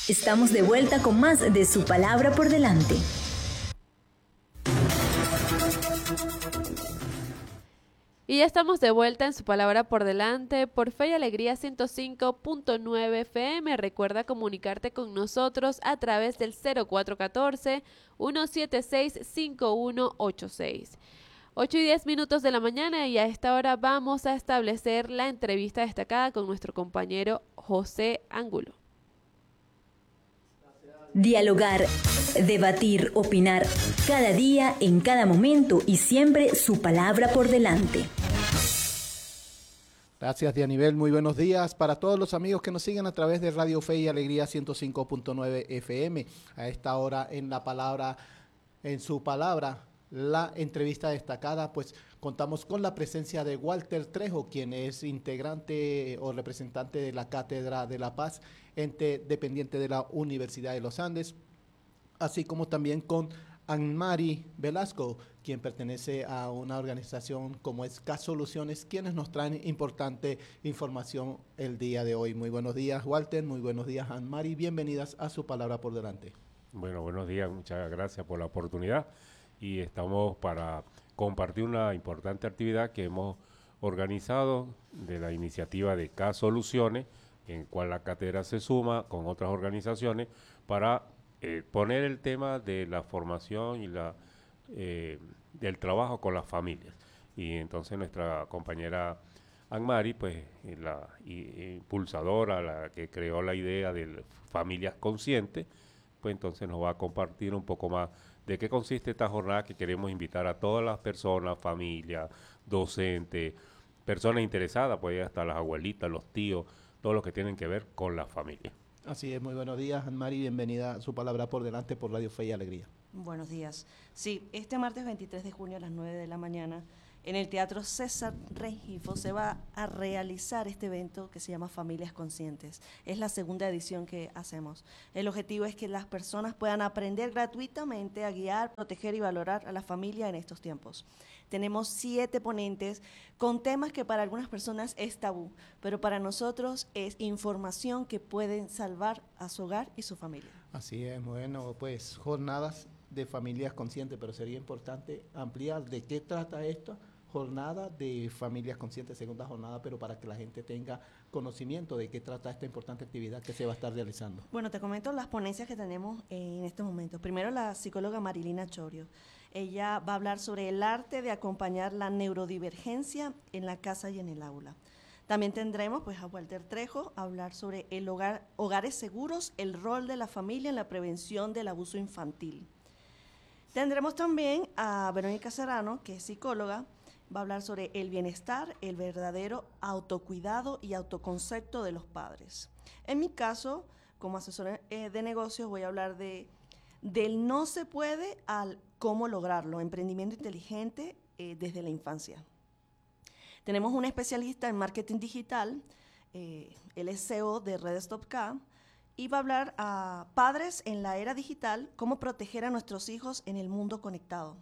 Estamos de vuelta con más de Su Palabra por Delante. Y ya estamos de vuelta en Su Palabra por Delante por Fe y Alegría 105.9 FM. Recuerda comunicarte con nosotros a través del 0414-176-5186. 8:10 de la mañana, y a esta hora vamos a establecer la entrevista destacada con nuestro compañero José Ángulo. Dialogar, debatir, opinar, cada día, en cada momento y siempre Su Palabra por Delante. Gracias, Dianibel. Muy buenos días para todos los amigos que nos siguen a través de Radio Fe y Alegría 105.9 FM. A esta hora en Su Palabra, la entrevista destacada, pues contamos con la presencia de Walter Trejo, quien es integrante o representante de la Cátedra de la Paz, ente dependiente de la Universidad de los Andes, así como también con Anmari Velasco, quien pertenece a una organización como es CAS Soluciones, quienes nos traen importante información el día de hoy. Muy buenos días, Walter. Muy buenos días, Anmari. Bienvenidas a Su Palabra por Delante. Bueno, buenos días. Muchas gracias por la oportunidad. Y estamos para compartir una importante actividad que hemos organizado de la iniciativa de CAS Soluciones, en cual la cátedra se suma con otras organizaciones para poner el tema de la formación y del trabajo con las familias. Y entonces nuestra compañera Anmari, pues la impulsadora, la que creó la idea de familias conscientes, pues entonces nos va a compartir un poco más de qué consiste esta jornada, que queremos invitar a todas las personas, familias, docentes, personas interesadas, pues hasta las abuelitas, los tíos, todos los que tienen que ver con la familia. Así es, muy buenos días, Anmari, bienvenida a Su Palabra por Delante por Radio Fe y Alegría. Buenos días. Sí, este martes 23 de junio a las 9 de la mañana, en el Teatro César Rengifo se va a realizar este evento que se llama Familias Conscientes. Es la segunda edición que hacemos. El objetivo es que las personas puedan aprender gratuitamente a guiar, proteger y valorar a la familia en estos tiempos. Tenemos 7 ponentes con temas que para algunas personas es tabú, pero para nosotros es información que pueden salvar a su hogar y su familia. Así es, bueno, pues jornadas de familias conscientes, pero sería importante ampliar de qué trata esto. Jornada de familias conscientes, segunda jornada, pero para que la gente tenga conocimiento de qué trata esta importante actividad que se va a estar realizando. Bueno, te comento las ponencias que tenemos en este momento. Primero, la psicóloga Marilina Chorio. Ella va a hablar sobre el arte de acompañar la neurodivergencia en la casa y en el aula. También tendremos pues a Walter Trejo a hablar sobre el hogares seguros, el rol de la familia en la prevención del abuso infantil. Tendremos también a Verónica Serrano, que es psicóloga, va a hablar sobre el bienestar, el verdadero autocuidado y autoconcepto de los padres. En mi caso, como asesora de negocios, voy a hablar del no se puede al cómo lograrlo, emprendimiento inteligente desde la infancia. Tenemos un especialista en marketing digital, él es CEO de Redes Top K, y va a hablar a padres en la era digital, cómo proteger a nuestros hijos en el mundo conectado.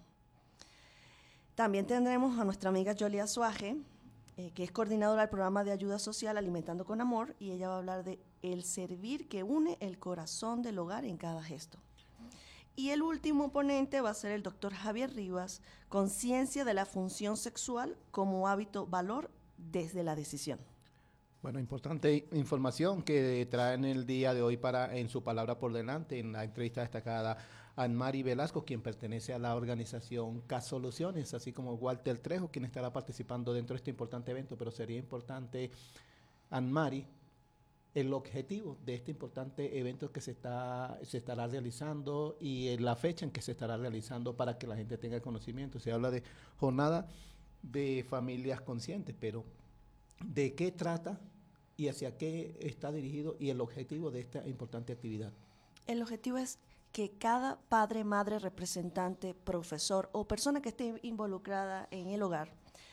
También tendremos a nuestra amiga Jolia Suaje, que es coordinadora del programa de ayuda social Alimentando con Amor, y ella va a hablar de el servir que une el corazón del hogar en cada gesto. Y el último ponente va a ser el doctor Javier Rivas, conciencia de la función sexual como hábito valor desde la decisión. Bueno, importante información que traen el día de hoy en Su Palabra por Delante, en la entrevista destacada a Anmari Velasco, quien pertenece a la organización CAS Soluciones, así como Walter Trejo, quien estará participando dentro de este importante evento, pero sería importante, Anmari, el objetivo de este importante evento que se estará realizando y la fecha en que se estará realizando para que la gente tenga conocimiento. Se habla de jornada de familias conscientes, pero ¿de qué trata y hacia qué está dirigido y el objetivo de esta importante actividad? El objetivo es que cada padre, madre, representante, profesor o persona que esté involucrada en el hogar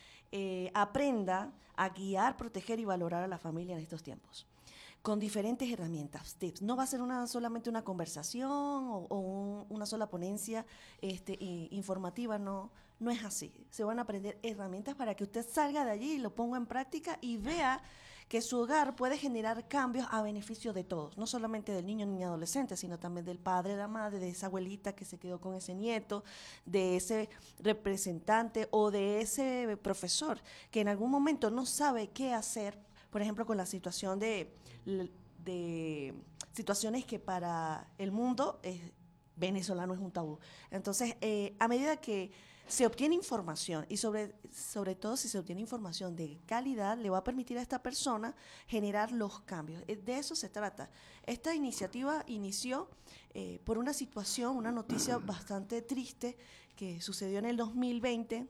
aprenda a guiar, proteger y valorar a la familia en estos tiempos, con diferentes herramientas, tips. No va a ser solamente una conversación o una sola ponencia informativa, no es así. Se van a aprender herramientas para que usted salga de allí y lo ponga en práctica y vea que su hogar puede generar cambios a beneficio de todos, no solamente del niño, niña, adolescente, sino también del padre, de la madre, de esa abuelita que se quedó con ese nieto, de ese representante o de ese profesor que en algún momento no sabe qué hacer, por ejemplo, con la situación de situaciones que para el mundo venezolano es un tabú. Entonces, a medida que se obtiene información y sobre todo si se obtiene información de calidad, le va a permitir a esta persona generar los cambios. De eso se trata. Esta iniciativa inició por una situación, una noticia bastante triste que sucedió en el 2020,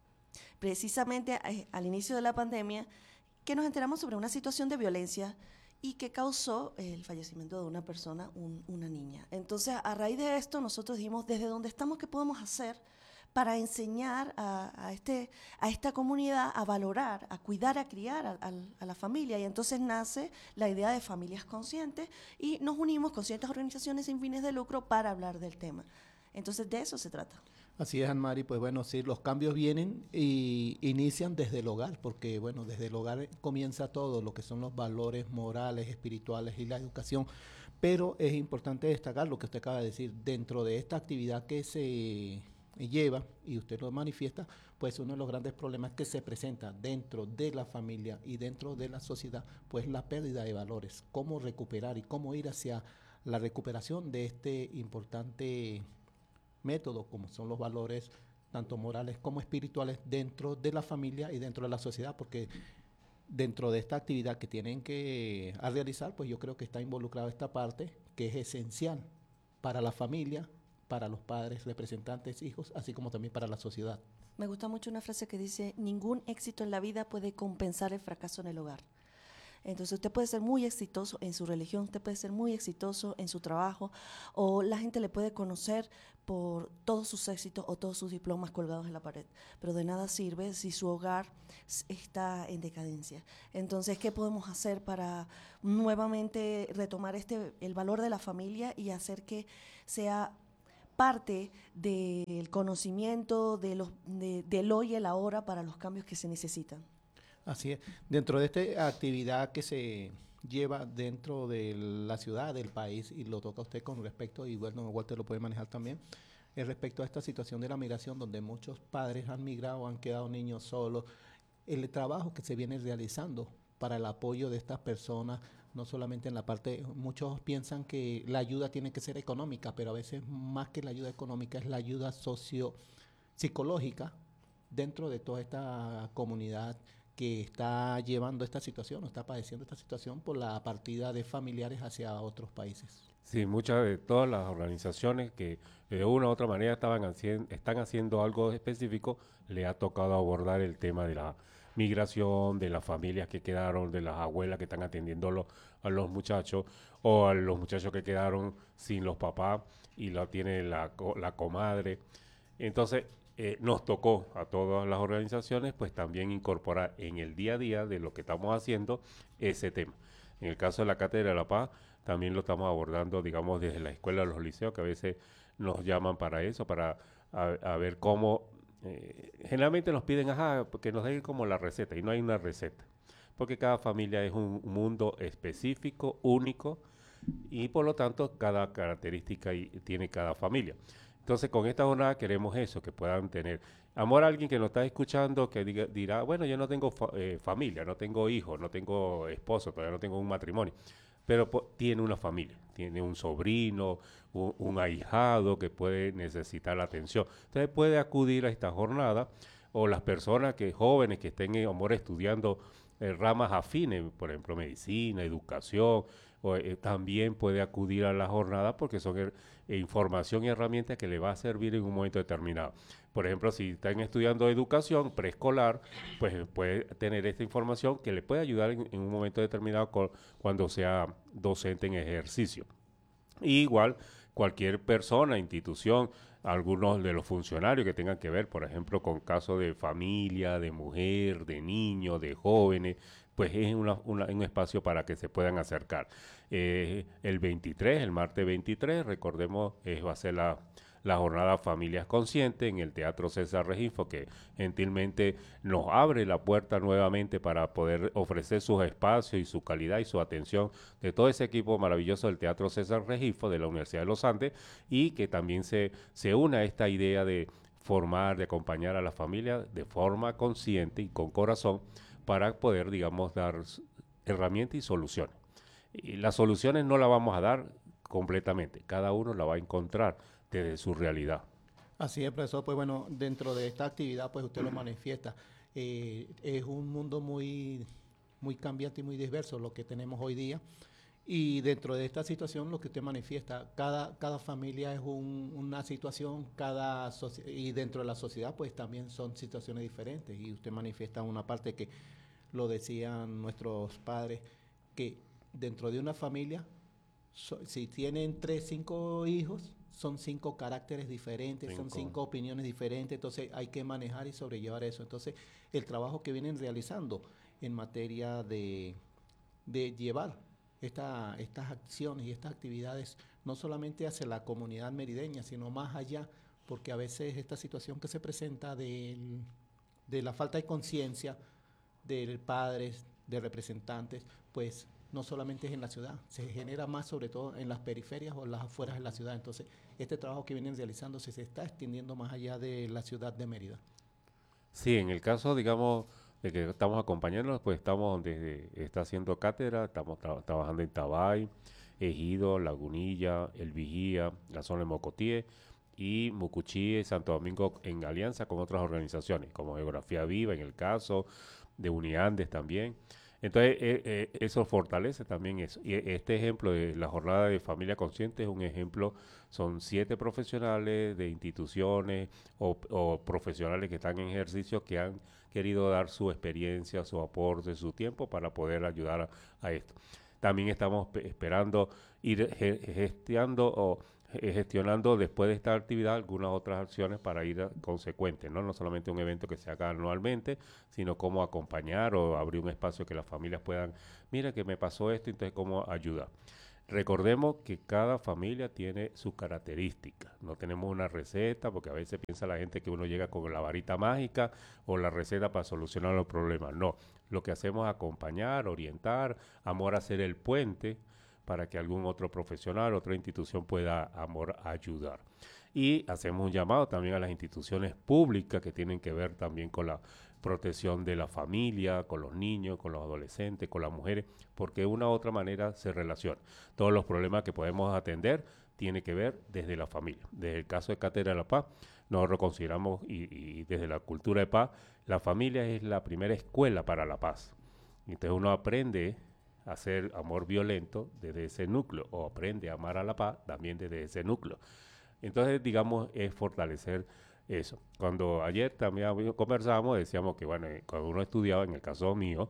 precisamente al inicio de la pandemia, que nos enteramos sobre una situación de violencia y que causó el fallecimiento de una persona, una niña. Entonces, a raíz de esto, nosotros dijimos, desde donde estamos, ¿qué podemos hacer para enseñar a esta comunidad a valorar, a cuidar, a criar a la familia? Y entonces nace la idea de familias conscientes y nos unimos con ciertas organizaciones sin fines de lucro para hablar del tema. Entonces, de eso se trata. Así es, Anmari, pues bueno, sí, los cambios vienen y inician desde el hogar, porque bueno, desde el hogar comienza todo, lo que son los valores morales, espirituales y la educación, pero es importante destacar lo que usted acaba de decir, dentro de esta actividad que se lleva, y usted lo manifiesta, pues uno de los grandes problemas que se presenta dentro de la familia y dentro de la sociedad, pues la pérdida de valores, cómo recuperar y cómo ir hacia la recuperación de este importante métodos como son los valores tanto morales como espirituales dentro de la familia y dentro de la sociedad, porque dentro de esta actividad que tienen que realizar, pues yo creo que está involucrada esta parte que es esencial para la familia, para los padres, representantes, hijos, así como también para la sociedad. Me gusta mucho una frase que dice, ningún éxito en la vida puede compensar el fracaso en el hogar. Entonces usted puede ser muy exitoso en su religión, usted puede ser muy exitoso en su trabajo, o la gente le puede conocer por todos sus éxitos o todos sus diplomas colgados en la pared, pero de nada sirve si su hogar está en decadencia. Entonces, ¿qué podemos hacer para nuevamente retomar el valor de la familia y hacer que sea parte del conocimiento del hoy y el ahora para los cambios que se necesitan? Así es. Dentro de esta actividad que se lleva dentro de la ciudad, del país, y lo toca usted con respecto, y bueno, Walter lo puede manejar también, es respecto a esta situación de la migración, donde muchos padres han migrado, han quedado niños solos, el trabajo que se viene realizando para el apoyo de estas personas, no solamente en la parte, muchos piensan que la ayuda tiene que ser económica, pero a veces más que la ayuda económica es la ayuda socio-psicológica dentro de toda esta comunidad que está llevando esta situación, o está padeciendo esta situación por la partida de familiares hacia otros países. Sí, muchas de todas las organizaciones que de una u otra manera están haciendo algo específico, le ha tocado abordar el tema de la migración, de las familias que quedaron, de las abuelas que están atendiendo a los muchachos, o a los muchachos que quedaron sin los papás y lo tiene la comadre. Entonces, nos tocó a todas las organizaciones pues también incorporar en el día a día de lo que estamos haciendo ese tema. En el caso de la Cátedra de la Paz también lo estamos abordando, digamos, desde la escuela de los liceos, que a veces nos llaman para eso, para a ver cómo, generalmente nos piden, que nos den como la receta, y no hay una receta, porque cada familia es un mundo específico, único, y por lo tanto cada característica tiene cada familia. Entonces, con esta jornada queremos eso, que puedan tener amor a alguien que nos está escuchando, que dirá, bueno, yo no tengo familia, no tengo hijos, no tengo esposo, todavía no tengo un matrimonio, pero tiene una familia, tiene un sobrino, un ahijado que puede necesitar la atención. Entonces, puede acudir a esta jornada, o las personas jóvenes que estén estudiando ramas afines, por ejemplo, medicina, educación, también puede acudir a la jornada porque son información y herramientas que le va a servir en un momento determinado. Por ejemplo, si están estudiando educación preescolar, pues puede tener esta información que le puede ayudar en un momento determinado cuando sea docente en ejercicio. Y igual, cualquier persona, institución, algunos de los funcionarios que tengan que ver, por ejemplo, con casos de familia, de mujer, de niños, de jóvenes, pues es un espacio para que se puedan acercar. El 23, el martes 23, recordemos, va a ser la jornada Familias Conscientes en el Teatro César Regifo, que gentilmente nos abre la puerta nuevamente para poder ofrecer sus espacios y su calidad y su atención de todo ese equipo maravilloso del Teatro César Regifo de la Universidad de los Andes, y que también se une a esta idea de formar, de acompañar a la familia de forma consciente y con corazón para poder, digamos, dar herramientas y soluciones. Y las soluciones no las vamos a dar completamente, cada uno la va a encontrar desde su realidad. Así es, profesor. Pues bueno, dentro de esta actividad, pues usted lo manifiesta. Es un mundo muy cambiante y muy diverso lo que tenemos hoy día. Y dentro de esta situación, lo que usted manifiesta, cada familia es una situación, y dentro de la sociedad, pues también son situaciones diferentes. Y usted manifiesta una parte que lo decían nuestros padres, que dentro de una familia, si tienen 3, 5 hijos, son 5 caracteres diferentes, son 5 opiniones diferentes, entonces hay que manejar y sobrellevar eso. Entonces, el trabajo que vienen realizando en materia de llevar estas acciones y estas actividades, no solamente hacia la comunidad merideña, sino más allá, porque a veces esta situación que se presenta de la falta de conciencia de padres, de representantes, pues no solamente es en la ciudad, se genera más sobre todo en las periferias o las afueras de la ciudad. Entonces, este trabajo que vienen realizando se está extendiendo más allá de la ciudad de Mérida. Sí, en el caso, digamos, de que estamos acompañándonos, pues estamos donde está haciendo cátedra, estamos trabajando en Tabay, Ejido, Lagunilla, El Vigía, la zona de Mocotíe y Mucuchí, Santo Domingo, en alianza con otras organizaciones, como Geografía Viva, en el caso de Uniandes también. Entonces, eso fortalece también eso. Y este ejemplo de la jornada de familia consciente es un ejemplo. Son 7 profesionales de instituciones o profesionales que están en ejercicio que han querido dar su experiencia, su aporte, su tiempo para poder ayudar a esto. También estamos esperando ir gestionando después de esta actividad algunas otras acciones para ir consecuentes, ¿no? Solamente un evento que se haga anualmente, sino cómo acompañar o abrir un espacio que las familias puedan, mira que me pasó esto, entonces cómo ayudar. Recordemos que cada familia tiene sus características, no tenemos una receta, porque a veces piensa la gente que uno llega con la varita mágica o la receta para solucionar los problemas. No, lo que hacemos es acompañar, orientar, amor a ser el puente, para que algún otro profesional, otra institución pueda ayudar. Y hacemos un llamado también a las instituciones públicas que tienen que ver también con la protección de la familia, con los niños, con los adolescentes, con las mujeres, porque de una u otra manera se relaciona. Todos los problemas que podemos atender tienen que ver desde la familia. Desde el caso de Cátedra de la Paz, nosotros consideramos, y desde la cultura de paz, la familia es la primera escuela para la paz. Entonces uno aprende hacer amor violento desde ese núcleo, o aprende a amar a la paz también desde ese núcleo. Entonces, digamos, es fortalecer eso. Cuando ayer también conversábamos, decíamos que, bueno, cuando uno estudiaba, en el caso mío,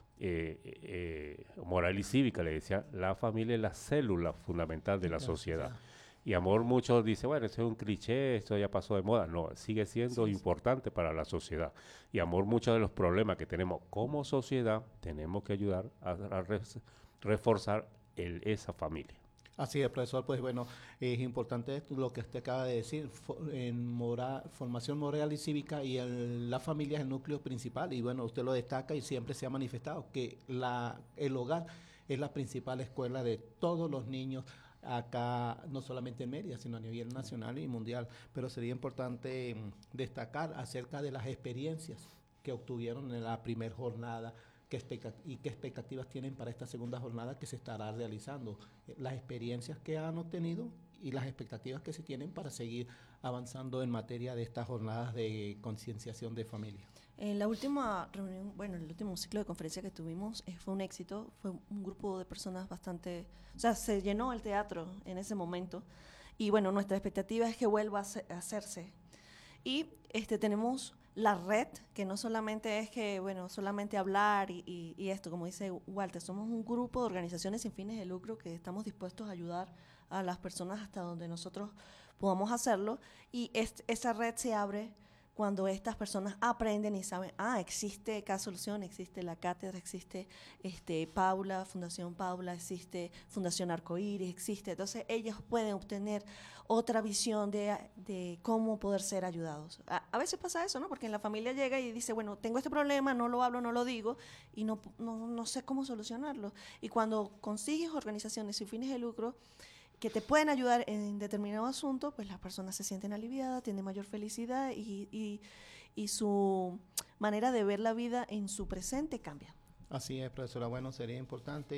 moral y cívica, le decía, la familia es la célula fundamental de la sociedad. Y amor, muchos dicen, bueno, eso es un cliché, esto ya pasó de moda. No, sigue siendo importante para la sociedad. Y amor, muchos de los problemas que tenemos como sociedad, tenemos que ayudar a reforzar esa familia. Así es, profesor. Pues bueno, es importante lo que usted acaba de decir, formación moral y cívica, y la familia es el núcleo principal. Y bueno, usted lo destaca y siempre se ha manifestado que el hogar es la principal escuela de todos los niños, acá no solamente en Mérida, sino a nivel nacional y mundial. Pero sería importante destacar acerca de las experiencias que obtuvieron en la primera jornada y qué expectativas tienen para esta segunda jornada que se estará realizando, las experiencias que han obtenido y las expectativas que se tienen para seguir avanzando en materia de estas jornadas de concienciación de familia. En la última reunión, bueno, el último ciclo de conferencia que tuvimos fue un éxito, fue un grupo de personas bastante, o sea, se llenó el teatro en ese momento, y bueno, nuestra expectativa es que vuelva a hacerse. Y tenemos la red, que no solamente es que, bueno, solamente hablar y esto, como dice Walter, somos un grupo de organizaciones sin fines de lucro que estamos dispuestos a ayudar a las personas hasta donde nosotros podamos hacerlo, y esa red se abre cuando estas personas aprenden y saben, existe K-Solución, existe la cátedra, existe Paula, Fundación Paula, existe Fundación Arcoíris, existe. Entonces ellos pueden obtener otra visión de cómo poder ser ayudados. A veces pasa eso, ¿no? Porque en la familia llega y dice, bueno, tengo este problema, no lo hablo, no lo digo y no sé cómo solucionarlo. Y cuando consigues organizaciones sin fines de lucro que te pueden ayudar en determinado asunto, pues las personas se sienten aliviadas, tienen mayor felicidad y su manera de ver la vida en su presente cambia. Así es, profesora. Bueno, sería importante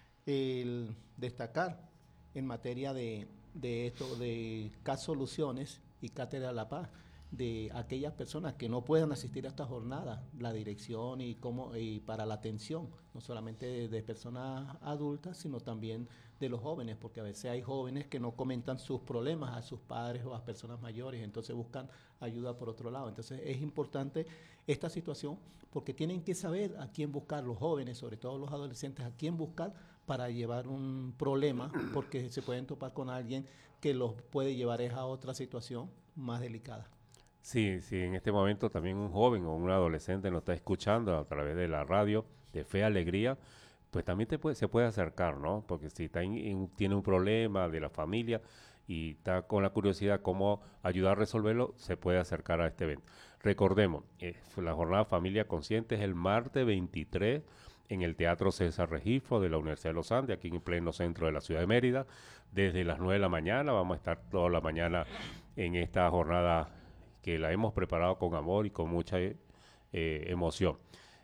el destacar en materia de esto, de K-Soluciones y Cátedra de la Paz, de aquellas personas que no puedan asistir a esta jornada, la dirección y para la atención, no solamente de personas adultas, sino también de los jóvenes, porque a veces hay jóvenes que no comentan sus problemas a sus padres o a personas mayores, entonces buscan ayuda por otro lado. Entonces es importante esta situación porque tienen que saber a quién buscar, los jóvenes, sobre todo los adolescentes, a quién buscar para llevar un problema, porque se pueden topar con alguien que los puede llevar a otra situación más delicada. Sí, en este momento también un joven o un adolescente nos está escuchando a través de la radio de Fe Alegría, pues también se puede acercar, ¿no? Porque si tiene un problema de la familia y está con la curiosidad cómo ayudar a resolverlo, se puede acercar a este evento. Recordemos, la jornada Familia Consciente es el martes 23 en el Teatro César Regifo de la Universidad de los Andes, aquí en pleno centro de la ciudad de Mérida, desde las 9 de la mañana. Vamos a estar toda la mañana en esta jornada que la hemos preparado con amor y con mucha emoción.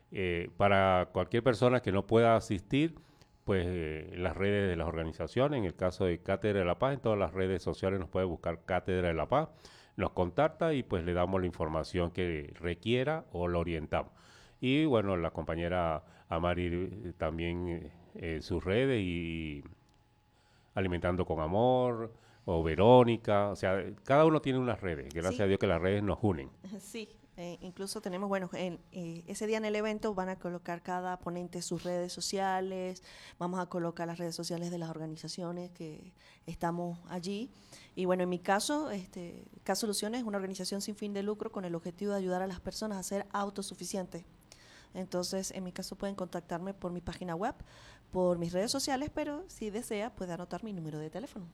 Para cualquier persona que no pueda asistir, pues las redes de las organizaciones, en el caso de Cátedra de la Paz, en todas las redes sociales nos puede buscar Cátedra de la Paz, nos contacta y pues le damos la información que requiera o lo orientamos. Y bueno, la compañera Amari también sus redes y Alimentando con Amor, o Verónica, o sea, cada uno tiene unas redes, gracias a Dios que las redes nos unen. Sí, incluso tenemos, ese día en el evento van a colocar cada ponente sus redes sociales, vamos a colocar las redes sociales de las organizaciones que estamos allí. Y bueno, en mi caso, K-Soluciones es una organización sin fin de lucro con el objetivo de ayudar a las personas a ser autosuficientes. Entonces, en mi caso pueden contactarme por mi página web, por mis redes sociales, pero si desea puede anotar mi número de teléfono.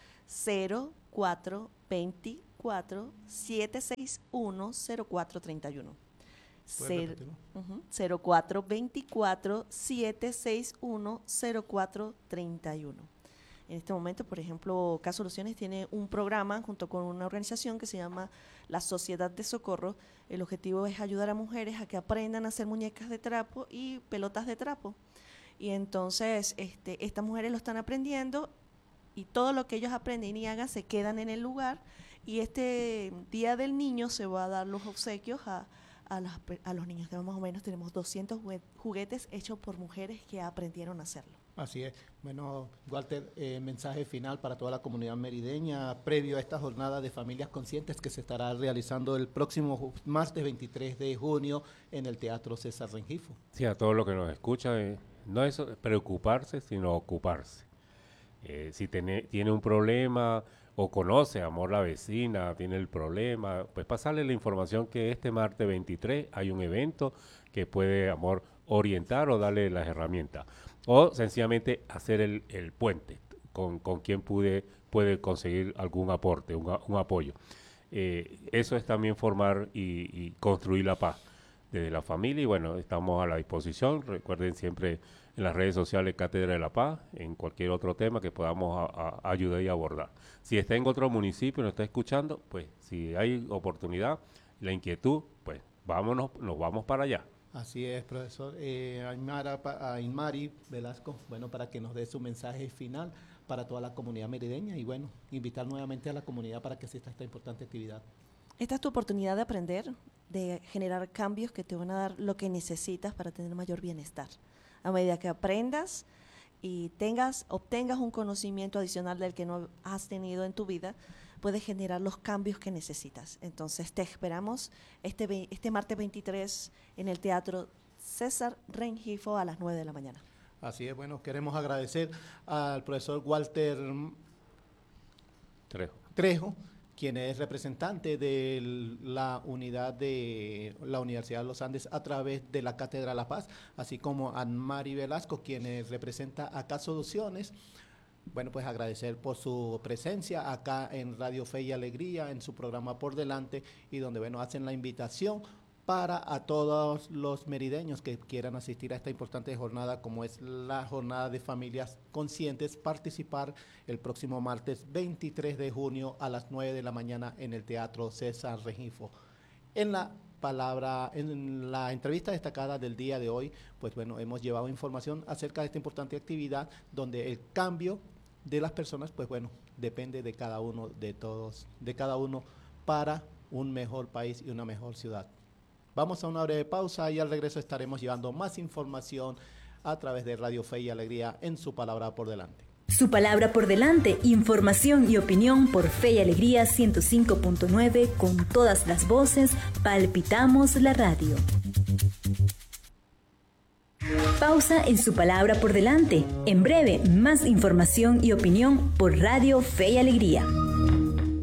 0424 761 0431. 0424 761 0431. En este momento, por ejemplo, K-Soluciones tiene un programa junto con una organización que se llama la Sociedad de Socorro. El objetivo es ayudar a mujeres a que aprendan a hacer muñecas de trapo y pelotas de trapo. Y entonces estas mujeres lo están aprendiendo y todo lo que ellos aprenden y hagan se quedan en el lugar, y este Día del Niño se va a dar los obsequios a los niños, que más o menos tenemos 200 juguetes hechos por mujeres que aprendieron a hacerlo. Así es. Bueno, Walter, mensaje final para toda la comunidad merideña previo a esta jornada de familias conscientes que se estará realizando el próximo martes 23 de junio en el Teatro César Rengifo. Sí, a todos los que nos escuchan, no es preocuparse, sino ocuparse. Si tiene un problema o conoce, amor, la vecina, tiene el problema, pues pasarle la información que este martes 23 hay un evento que puede, amor, orientar o darle las herramientas. O sencillamente hacer el puente con quien puede conseguir algún aporte, un apoyo. Eso es también formar y construir la paz desde la familia, y bueno, estamos a la disposición. Recuerden siempre en las redes sociales Cátedra de la Paz, en cualquier otro tema que podamos ayudar y abordar. Si está en otro municipio y nos está escuchando, pues si hay oportunidad, la inquietud, pues nos vamos para allá. Así es, profesor. Aymari Velasco, bueno, para que nos dé su mensaje final para toda la comunidad merideña y bueno, invitar nuevamente a la comunidad para que asista a esta importante actividad. Esta es tu oportunidad de aprender, de generar cambios que te van a dar lo que necesitas para tener mayor bienestar. A medida que aprendas y obtengas un conocimiento adicional del que no has tenido en tu vida, puedes generar los cambios que necesitas. Entonces te esperamos este martes 23 en el Teatro César Rengifo a las 9 de la mañana. Así es, bueno, queremos agradecer al profesor Walter Trejo, quien es representante de la unidad de la Universidad de los Andes a través de la Cátedra La Paz, así como a Mari Velasco, quien representa a Soluciones. Bueno, pues agradecer por su presencia acá en Radio Fe y Alegría, en su programa Por Delante, y donde, bueno, hacen la invitación para a todos los merideños que quieran asistir a esta importante jornada, como es la jornada de familias conscientes, participar el próximo martes 23 de junio a las 9 de la mañana en el Teatro César Rengifo. En la entrevista destacada del día de hoy, pues bueno, hemos llevado información acerca de esta importante actividad, donde el cambio de las personas, pues bueno, depende de cada uno, de todos, de cada uno, para un mejor país y una mejor ciudad. Vamos a una breve pausa y al regreso estaremos llevando más información a través de Radio Fe y Alegría en Su Palabra por Delante. Su Palabra por Delante, información y opinión por Fe y Alegría 105.9, con todas las voces, palpitamos la radio. Pausa en Su Palabra por Delante. En breve, más información y opinión por Radio Fe y Alegría.